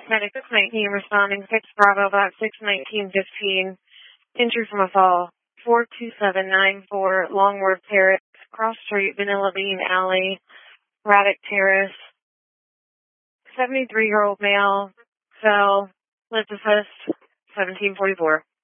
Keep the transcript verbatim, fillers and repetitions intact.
Medic six nineteen responding six Bravo about six nineteen fifteen. Injury from a fall. four two seven nine four Longworth Terrace, Cross Street, Vanilla Bean Alley, Raddick Terrace. seventy-three-year-old male, fell, lived assist, seventeen forty-four.